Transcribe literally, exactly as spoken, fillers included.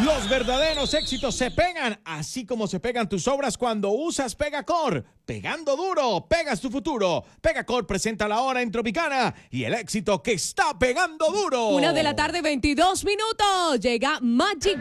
Los verdaderos éxitos se pegan, así como se pegan tus obras cuando usas Pegacor. Pegando duro, pegas tu futuro. Pegacor presenta la hora en Tropicana y el éxito que está pegando duro. Una de la tarde, veintidós minutos. Llega Magic